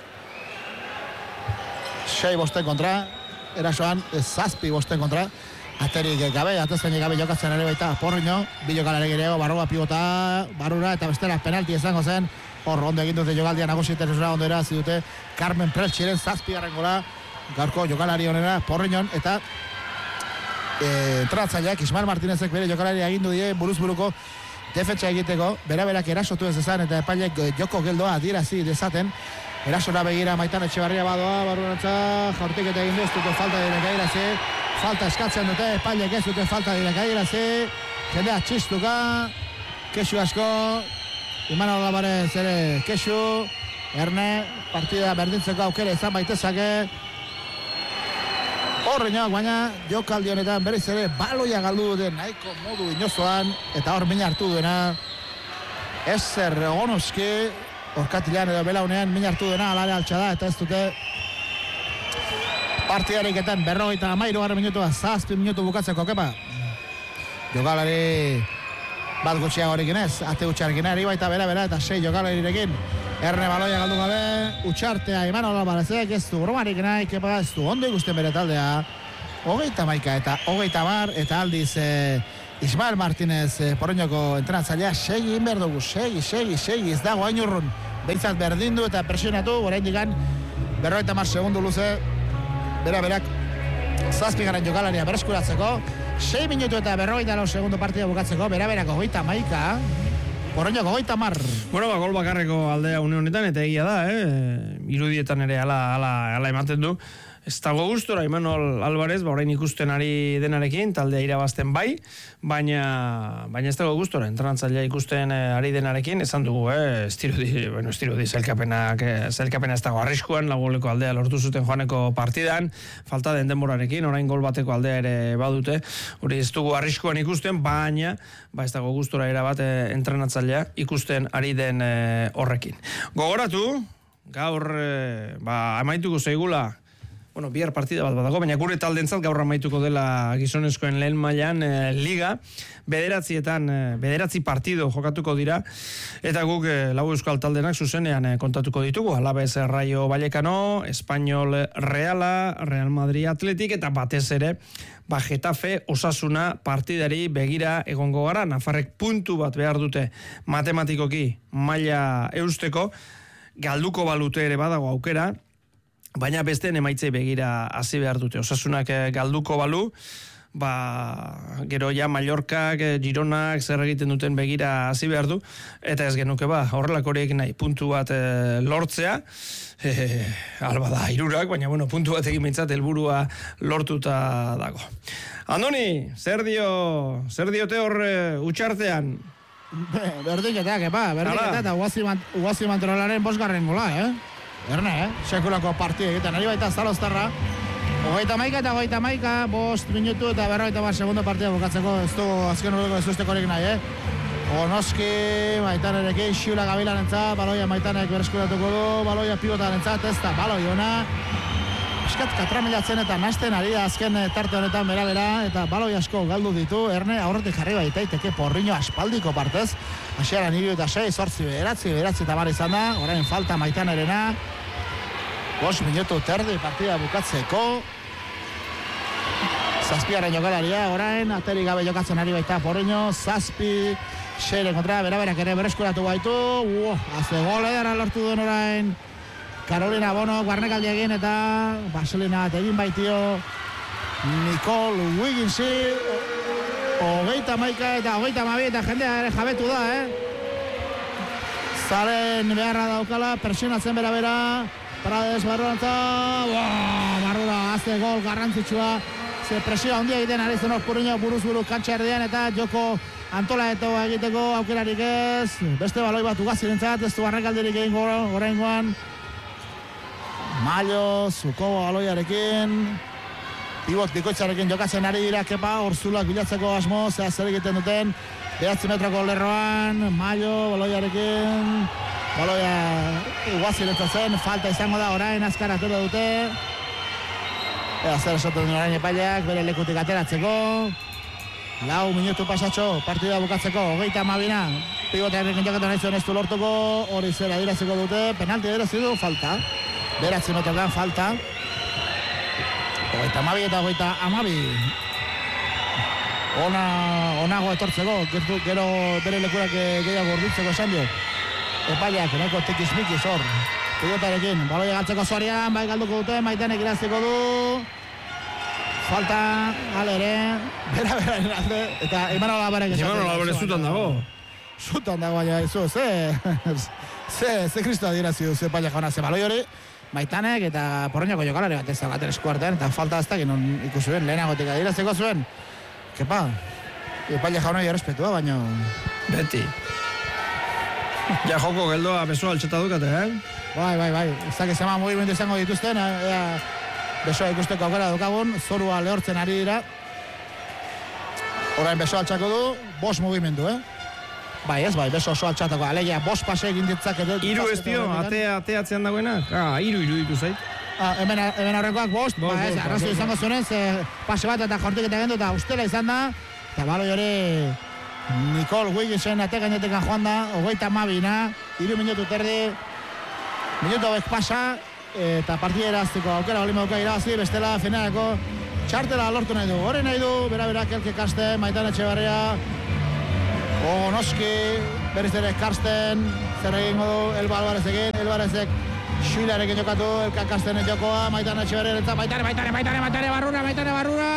Sei bosten kontra, erasoan zazpi bosten kontra. Aterik gabe, atezen gabe jokatzen ere baita Porriño, bi jokalare gerego, barroa pivota, barrura, eta bestera penalti izango zen. Hor, ondo egin dute jokaldia nagusi interesura, ondo erazi dute Carmen Preltxiren zazpi garren gola, gaurko jokalari honera Porriñon, eta e, entratzaileak Ismael Martinezek bere jokalari agindu die buruz-buruko defentsa egiteko, bera-berak erasotu ez ezan, eta epailek joko geldoa adierazi dezaten, erasora begira Maitan Etxebarria badoa, barruantza, jaurtik eta egin duz, dute falta direk airazi, falta eskatzen dute, epailek ez dute falta direk airazi, jendea txistuka, kexu asko, Imanol Alvarez ere kexu, Erne, partida berdintzeko aukera izan baitezake, Porriñok, baina jokaldi honetan berriz ere baloia galdu dute nahiko modu inozoan, eta hor mina hartu duena, ezer onoski, orkatilean edo belaunean mina hartu duena, alare altxada, eta ez dute partidariketan berrogeita amairu garren minutua, zazpi minutu bukatzeko, kepa. Jokalari bat gutxiagorekin ez, ate gutxiarekin ari baita bera-bera, eta sei jokalarirekin. Erne baloia galdu gabe, utxartea Imanol Alvarezek, ez du bromarik nahi, kepa, ez du ondo ikusten bere taldea. Hogeita maika eta hogeita bar, eta aldiz eh, Ismael Martinez eh, Porriñoko entrenatzailea, segi inber dugu, segi, segi, segi, ez dago hain urrun. Behintzat berdindu eta presionatu, orain digan berrogeita mar segundu luze, bera berak zazpigaren jokalaria bereskuratzeko, sei minutu eta berrogeita lau segundo partida bukatzeko, bera berako goita maika, Porreño goita mar. Bueno, ba, gol bakarreko aldea une honetan, eta egia da, eh? Irudietan ere ala, ala, ala ematen du. Ez dago gustora, Imanol Alvarez, ba, orain ikusten ari denarekin, taldea irabazten bai, baina, baina ez dago gustora, entrenatzailea ikusten eh, ari denarekin, esan dugu, eh, estirudi, bueno, estirudi, zelkapenak, eh, zelkapena ez dago arriskuan, lagoleko aldea lortu zuten joaneko partidan, falta den denborarekin, orain gol bateko aldea ere badute, hori ez dugu arriskuan ikusten, baina, ba, ez dago gustora erabat eh, entrenatzailea ikusten ari den eh, horrekin. Gogoratu, gaur, eh, ba, amaituko zeigula, bueno, bihar partida bat badago, baina gure taldentzat gaur amaituko dela gizonezkoen lehen mailan eh, liga, bederatzietan, eh, bederatzi partido jokatuko dira, eta guk eh, lau euskal taldenak zuzenean eh, kontatuko ditugu, Alabez Rayo Vallecano, Español Reala, Real Madrid Atletik, eta batez ere, ba, Getafe Osasuna partidari begira egongo gara, Nafarrek puntu bat behar dute matematikoki maila eusteko, galduko balute ere badago aukera, baina beste emaitzei begira hasi behar dute. Osasunak galduko balu, ba, gero ja Mallorcak, Gironak zer egiten duten begira hasi behar du, eta ez genuke ba, horrelako horiek nahi puntu bat e, lortzea, e, alba da irurak, baina bueno, puntu bat egin bintzat helburua lortuta dago. Andoni, zer dio, zer diote hor e, utxartean? Berdinketak, epa, berdinketak, eta Ugazi Mantrolaren bosgarren gola, eh? Erne, eh? Sekulako partida egiten, ari baita Zaloztarra. Hogeita maika eta hogeita maika, bost minutu eta berrogeita bat segundo partida bukatzeko, ez du azken urreko ez duztekorik nahi, eh? Onoski, Maitanerekin, Xiula Gabilan entzat, baloia Maitanek bereskuratuko du, baloia Pivotan entzat, ez da, baloi ona. Eskat katramilatzen eta nasten ari da azken tarte honetan beralera, eta baloi asko galdu ditu, Erne, aurretik jarri baitaiteke Porriño aspaldiko partez, hasieran hiru eta sei, zortzi beratzi, beratzi eta bar izan da, orain falta Maitanerena, bost minutu terdi partida bukatzeko, zazpiaren jokalaria, orain, ateri gabe jokatzen ari baita Porriño, zazpi, seire kontra, beraberak ere bereskuratu baitu, uo, azte gol edara lortu duen orain, Carolina Bono, Guarnekaldi egin eta Baselina egin baitio Nicole Wigginsi, hogeita maika eta hogeita mabi eta jendea ere jabetu da, eh? Zaren beharra daukala, presionatzen bera-bera, Parades barruantza, barrura, azte gol garrantzitsua, ze presioa handia egiten ari zen Porriño buruz buru kantxa erdian eta joko Antola eta egiteko aukerarik ez, beste baloi bat Ugazirentzat, ez du Guarnekaldirik egin oraingoan. Mallo, Zukobo baloiarekin, pivot bikoitzarekin jokatzen ari dira Kepa, Orzulak bilatzeko asmo, zea zer egiten duten, behatzi metroko lerroan, Mallo baloiarekin, baloia Ugazirentzat, falta izango da orain, azkar atera dute, eta zer esaten duen orain epaileak, bere lekutik ateratzeko, lau minutu pasatxo, partida bukatzeko, hogeita amabina, pivotarekin jokatzen nahi zuen ez du lortuko, hori zera adiraziko dute, penalti adirazi du, falta. Beratzi metrokan falta. Hogeita amabi eta hogeita amabi. Ona, onago etortzeko, gero bere lekurak gehiago gorditzeko esan dio. Epaileak, nahiko tikis-mikis hor. Pilotarekin, baloia galtzeko Zoarian, bai galduko dute, Maitanek irazteko du. Falta, gale ere, bera-bera alde, eta Imanol Alvarez esaten. Imanol Alvarez zutan dago. Zutan dago, baina, zu, ze, ze, ze kristoa dirazi du, ze epaileak jauna, ze baloi hori. Maitanek eta Porriñoko jokalari bat ez da baten eskuartean, eta falta ez da, non ikusuen, lehenagotik adirazeko zuen. Kepa, epaile jaunoi errespetua, baina... Beti. Ja joko geldoa besoa altxeta dukate, eh? Bai, bai, bai. Ez da, kezema mugimendu izango dituzten, ea besoa ikusteko aukera dukagun, zorua lehortzen ari dira. Orain besoa altxako du, bost mugimendu, eh? Bai, ez bai, beso oso altxatako, alegia, bost pase egin ditzak edo... Iru ez dio, atea, ateatzean dagoena? Ah, iru, iru ditu zait. Ah, hemen, hemen horrekoak bost, bost ba ez, arrazu izango zuen, ze pase bat eta jortik eta gendu, eta ustela izan da, eta baloi hori Nicole Wigginsen ate gainetekan joan da, hogeita amabina, iru minutu terdi, minutu hauek pasa, eta partida erazteko aukera bali mauka irabazi, bestela finaleko txartela lortu nahi du, hori nahi du, bera-bera Kelke Kaste, Maitane Etxebarria, Onoski, berriz ere Karsten, zer egingo du, Elba Alvarez egin, Elbarezek Xuilarekin jokatu, elkakastenen jokoa, Maitane Etxeberria, Maitane, Maitane, Maitane, Maitane, barrura, Maitane, barrura!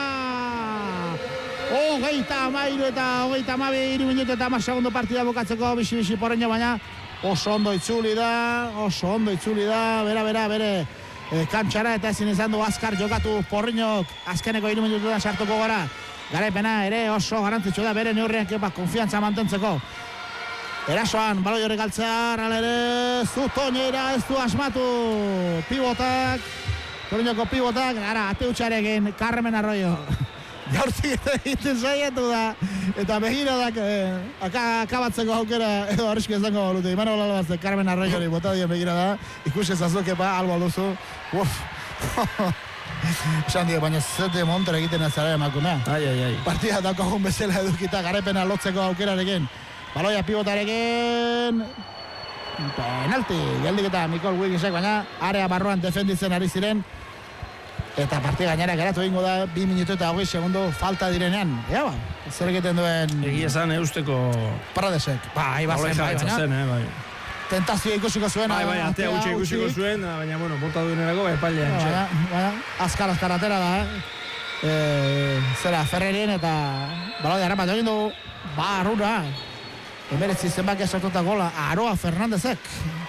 Hogeita amairu eta hogeita amabi, hiru minutu eta hamar segundo partida bukatzeko, bisi-bisi Porreño, baina oso ondo itzuli da, oso ondo itzuli da, bera, bera, bere e, kantxara eta ezin izan du azkar jokatu Porreñok, azkeneko hiru minututan sartuko gara. Garaipena ere oso garrantzitsu da, bere neurrian kepa konfiantza mantentzeko. Erasoan, baloi hori galtzear, alere, Zutoñera ez du asmatu. Pivotak, Porreñoko pivotak, gara, ate utxarekin, Carmen Arroyo. Jaurtik egiten saiatu da, eta begiradak eh, akabatzeko aukera edo arrisku izango balute. Imanol Albazte, Carmen Arroyori bota dien begirada, ikusi ezazukepa, albo alduzu. Uf, esan dio, baina zete montere egiten ez zara emakumea. Ai, ai, ai. Partida dakogun bezala edukita, garepena lotzeko aukerarekin. Baloia pivotarekin. Penalti, geldiketa Mikol Wigginsek, baina area barruan defenditzen ari ziren. Eta partida gainera geratu egingo da, bi minutu eta hogei segundo falta direnean. Ea ba, zer egiten duen... Egia esan eusteko... Paradesek. Bai, bazen, bai, baina... Zen, eh, bai. Tentazioa ikusiko zuen. Bai, bai, atea gutxe ikusiko zuen, baina, bueno, bota duenerako, bai, pailean. Baina, baina, azkar, azkar atera da, eh? E, zera, Ferrerien eta... Baloia eramat egin du, barrura. Emeretzi zenbak esartuta gola, Aroa Fernandezek.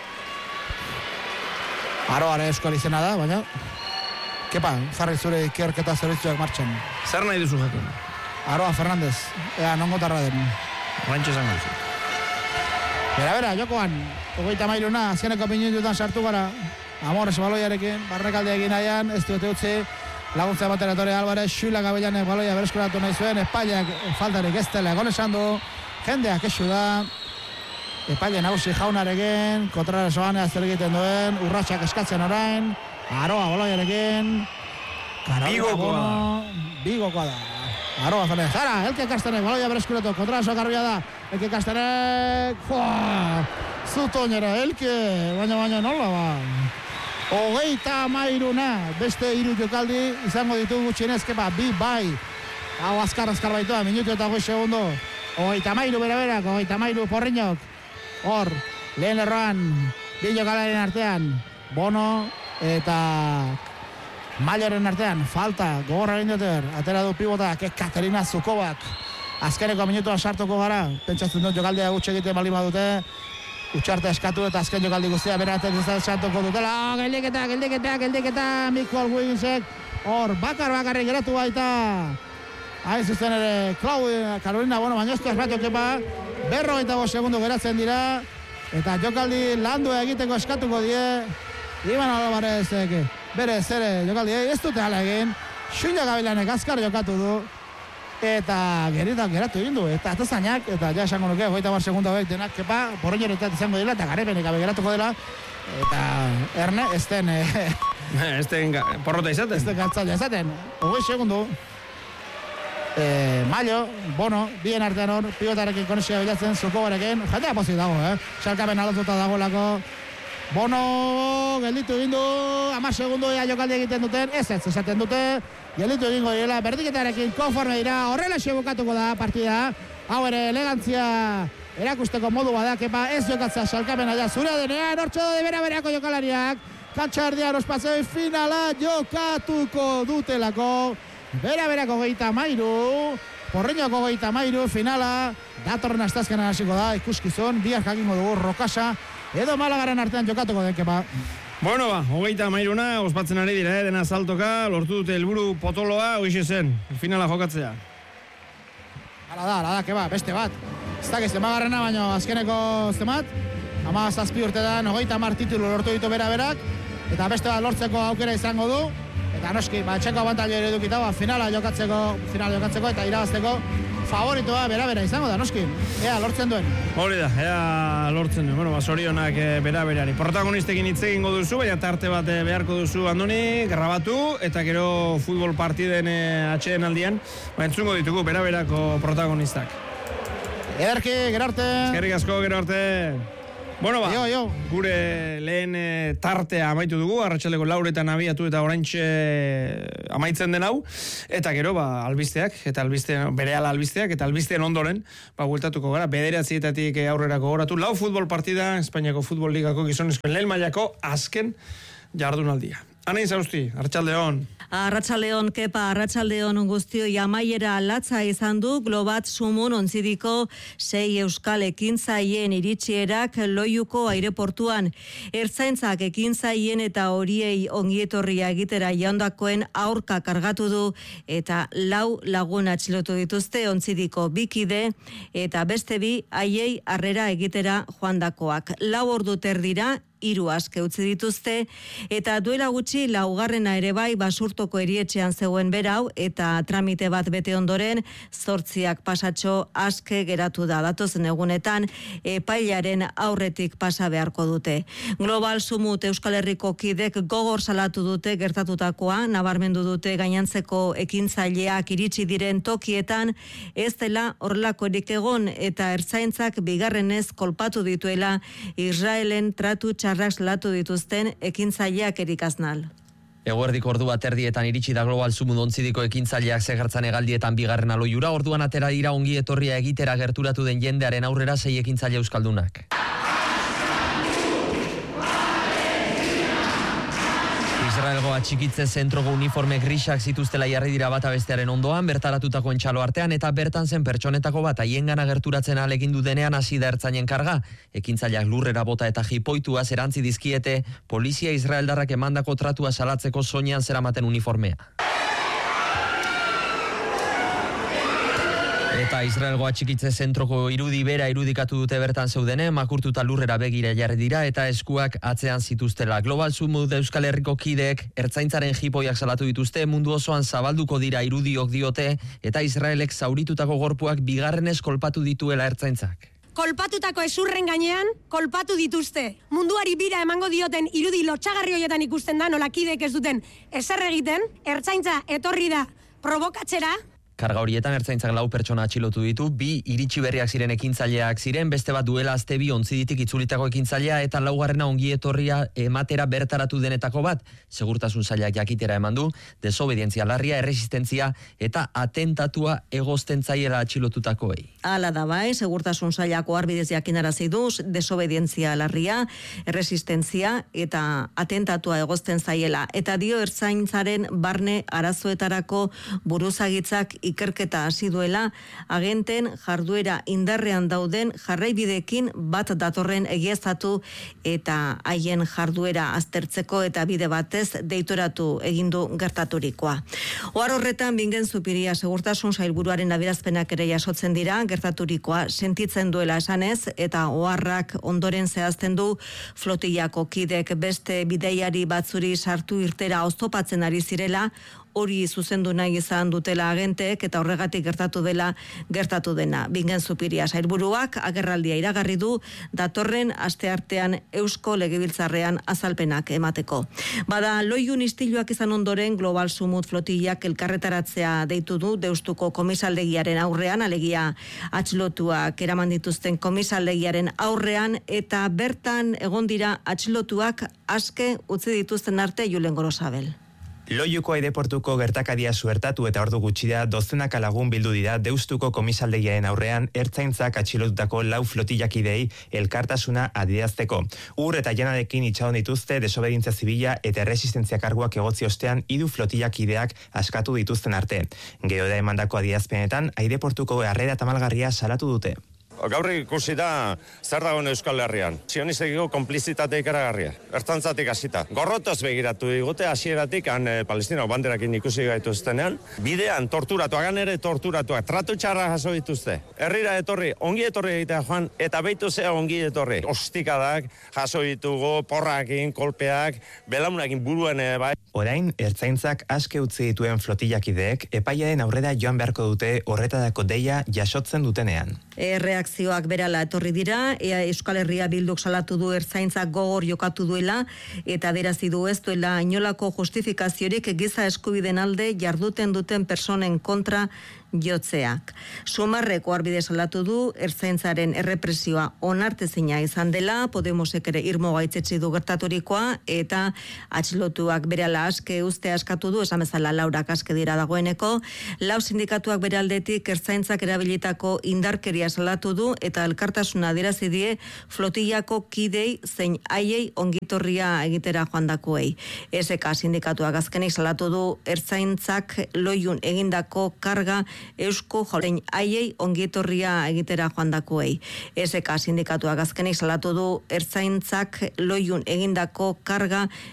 Aroare eskola izena da, baina... Kepa, jarri zure ikerketa zerbitzuak martxan. Zer nahi duzu jakin? Aroa Fernandez, ea nongotarra den. Rantxe esan gauzu. Bera, bera, jokoan, hogeita mailuna, azkeneko minututan sartu gara. Amores baloiarekin, barrekaldea egin nahian, ez dute utzi. Laguntza bateratore Alvarez, Xuila Gabellanek baloia bereskuratu nahi zuen, Epaileak faltarik ez dela egon esan du. Jendeak esu da. Epaile nagusi Jaunarekin, kontrara soanea zer egiten duen, urratxak eskatzen orain. Aroa baloiarekin. Bigokoa. Bigokoa da. Aroa Fernandez. Zara, Elke Kastanek baloia bereskuratu, kontrara soa garbia da. Elke Kastanek. Zutoñera, Elke. Baina, baina, nola ba. Hogeita amairuna. Beste hiru jokaldi izango ditu gutxienez, kepa, bi bai. Hau azkar, azkar baitua, minutu eta hogei segundo. Hogeita amairu bera-berak, hogeita amairu Porreñok. Hor, lehen erroan, bi jokalaren artean. Bono eta Mailoren artean, falta, gogorra egin duter, atera du pivotak, Katerina Zukobak. Azkeneko minutuan sartuko gara, pentsatzen dut jokaldea gutxe egiten bali badute. Utxarte eskatu eta azken jokaldi guztia beratzen duzat sartuko dutela. Oh, geldiketa, geldiketa, geldiketa, Mikol Wigginsek. Hor, bakar bakarrik geratu baita. Hain zuzen ere, Claudia, Carolina, bueno, baina ez du asmatu kepa. Berro eta bo segundo geratzen dira. Eta jokaldi landu egiteko eskatuko die. Iban Alvarezek, bere zere jokaldi ez dute hala egin. Xuila Gabilanek azkar jokatu du. Eta geritak geratu egin du. Eta atazainak, eta ja esango nuke, hogeita mar segundo hauek denak, kepa, Porreñoretat izango dela, eta garepenik gabe geratuko dela. Eta erne, ez den... Ez den porrota izaten. Ez den galtzaila izaten. Hogei segundo. E, Mailo, Bono, bien artean hor, pivotarekin konexioa bilatzen, Zukobarekin, jendea pozik dago, eh? Xalkapen alatuta dagoelako. Bono, gelditu egin du, hamar segundo ea jokaldi egiten duten, ez ez esaten dute, gelditu egingo direla, berdiketarekin konforme dira, horrela bukatuko da partida, hau ere elegantzia erakusteko modu badak, epa ez jokatzea Xalkapen aia zure denean, hortxo de bera-berako jokalariak, kantxa erdian ospazoi finala jokatuko dutelako, bera-berako geita mairu, Porreñoko geita mairu, finala, datorren astazkenan hasiko da, ikuskizun, biak jakingo dugu Rokasa, edo Malagaren artean jokatuko den, kepa. Bueno, ba, hogeita mairuna, ospatzen ari dira, eh, dena saltoka, lortu dute helburu potoloa, hoixe zen, finala jokatzea. Hala da, hala da, kepa, beste bat. Ez dakiz, emagarrena, baina azkeneko zemat, ama zazpi urtetan, hogeita mar titulu lortu ditu bera-berak, eta beste bat lortzeko aukera izango du, eta noski, ba, txeko abantailo ere edukita, ba, finala jokatzeko, finala jokatzeko, eta irabazteko favoritoa bera-bera izango da, noski, ea, lortzen duen. Hori da, ea, lortzen duen, bueno, ba, sorionak e, bera-berari. Protagonistekin hitz egingo duzu, baina tarte bat e, beharko duzu Andoni, grabatu, eta gero futbol partiden e, atxeen aldian, ba, entzungo ditugu bera-berako protagonistak. Ederki, gero arte. Eskerrik asko, gero arte. Bueno, ba, Jo, jo. gure lehen e, tartea amaitu dugu, arratsaldeko lauretan abiatu eta oraintxe amaitzen den hau, eta gero, ba, albisteak, eta albiste, berehala albisteak, eta albisteen ondoren, ba, bueltatuko gara, bederatzietatik aurrera gogoratu, lau futbol partida, Espainiako Futbol Ligako gizonezkoen lehen mailako azken jardunaldia. Anain zauzti, arratsaldeon. Arratsaldeon, Kepa, arratsaldeon guztioi amaiera latza izan du Globat Sumun ontzidiko sei euskal ekintzaien iritsierak Loiuko aireportuan. Ertzaintzak ekintzaien eta horiei ongietorria egitera jaundakoen aurka kargatu du eta lau lagun atxilotu dituzte ontzidiko bikide eta beste bi haiei harrera egitera joandakoak. Lau ordu terdira hiru aske utzi dituzte eta duela gutxi laugarrena ere bai basurtoko erietxean zegoen berau eta tramite bat bete ondoren zortziak pasatxo aske geratu da. Datozen egunetan epailaren aurretik pasa beharko dute. Global Sumut Euskal Herriko kidek gogor salatu dute gertatutakoa, nabarmendu dute gainantzeko ekintzaileak iritsi diren tokietan ez dela horrelakorik egon eta ertzaintzak bigarrenez kolpatu dituela Israelen tratu txarrak salatu dituzten ekintzaileak erikaznal. Eguerdiko ordu bat erdietan iritsi da Global Sumut ontzidiko ekintzaileak zegartzan egaldietan bigarren aloiura, orduan atera dira ongi etorria egitera gerturatu den jendearen aurrera sei ekintzaile euskaldunak. Israelgo atxikitze zentroko uniforme grisak zituztela jarri dira bata bestearen ondoan, bertaratutako entxalo artean eta bertan zen pertsonetako bat haiengana gerturatzen ahalegindu denean hasi da ertzainen karga. Ekintzaileak lurrera bota eta jipoitua erantzi dizkiete polizia israeldarrak emandako tratua salatzeko soinean zeramaten uniformea. Eta Israelgo atxikitze zentroko irudi bera irudikatu dute bertan zeudene, makurtuta lurrera begira jarri dira eta eskuak atzean zituztela. Global Sumut Euskal Herriko kideek ertzaintzaren jipoiak salatu dituzte, mundu osoan zabalduko dira irudiok diote eta Israelek zauritutako gorpuak bigarrenez kolpatu dituela ertzaintzak. Kolpatutako ezurren gainean, kolpatu dituzte. Munduari bira emango dioten irudi lotxagarri horietan ikusten da, nola kideek ez duten ezer egiten, ertzaintza etorri da provokatzera. Karga horietan ertzaintzak lau pertsona atxilotu ditu, bi iritsi berriak ziren ekintzaileak ziren, beste bat duela azte bi ontziditik itzulitako ekintzailea eta laugarrena ongi etorria ematera bertaratu denetako bat. Segurtasun sailak jakitera eman du, desobedientzia larria, erresistentzia eta atentatua egozten zaiela atxilotutakoei. Hala da bai, segurtasun sailako arbidez jakinarazi du, desobedientzia larria, erresistentzia eta atentatua egozten zaiela. Eta dio ertzaintzaren barne arazoetarako buruzagitzak ikerketa hasi duela, agenten jarduera indarrean dauden jarraibideekin bat datorren egiaztatu eta haien jarduera aztertzeko eta bide batez deitoratu egindu gertaturikoa. Ohar horretan Bingen Zupiria segurtasun sailburuaren adierazpenak ere jasotzen dira, gertaturikoa sentitzen duela esanez eta oharrak ondoren zehazten du flotillako kidek beste bideiari batzuri sartu irtera oztopatzen ari zirela, hori zuzendu nahi izan dutela agenteek eta horregatik gertatu dela gertatu dena. Bingen Zupiria sailburuak agerraldia iragarri du datorren asteartean Eusko Legebiltzarrean azalpenak emateko. Bada Loiun istiluak izan ondoren Global Sumut flotillak elkarretaratzea deitu du Deustuko komisaldegiaren aurrean, alegia atxilotuak eraman dituzten komisaldegiaren aurrean eta bertan egon dira atxilotuak aske utzi dituzten arte Julen Gorosabel. Loiuko aireportuko gertakaria suertatu eta ordu gutxira dozenaka lagun bildu dira Deustuko komisaldegiaren aurrean ertzaintzak atxilotutako lau flotillakidei elkartasuna adierazteko. Ur eta janarekin itxaron dituzte desobedientzia zibila eta erresistentzia karguak egotzi ostean hiru flotillakideak askatu dituzten arte. Gero da emandako adierazpenetan aireportuko harrera tamalgarria salatu dute. Gaur ikusi da zer dagoen Euskal Herrian. Sionistekiko konplizitate ikaragarria. Ertzantzatik hasita. Gorrotoz begiratu digute hasieratik han e, Palestina banderakin ikusi gaituztenean. Bidean torturatuak, han ere torturatuak, tratu txarra jaso dituzte. Herrira etorri, ongi etorri egitea joan, eta beitu zea ongi etorri. Ostikadak jaso ditugu, porrakin, kolpeak, belaunakin buruen ere bai. Orain, ertzaintzak aske utzi dituen flotillakideek epaiaren aurrera joan beharko dute horretadako deia jasotzen dutenean. Erreakzioak berala etorri dira, ea Euskal Herria Bilduk salatu du ertzaintzak gogor jokatu duela eta adierazi du ez duela inolako justifikaziorik giza eskubideen alde jarduten duten personen kontra jotzeak. Sumarreko arbide salatu du ertzaintzaren errepresioa onartezina izan dela, Podemosek ere irmo gaitzetsi du gertaturikoa eta atxilotuak berehala aske ustea eskatu du, esan bezala laurak aske dira dagoeneko. Lau sindikatuak bere aldetik ertzaintzak erabilitako indarkeria salatu du eta elkartasuna adierazi die flotillako kidei zein haiei ongitorria egitera joandakoei. S K sindikatuak azkenik salatu du ertzaintzak loiun egindako karga eusko jolein haiei ongitorria egitera joandakoei. S K sindikatuak azkenik salatu du ertzaintzak loiun egindako karga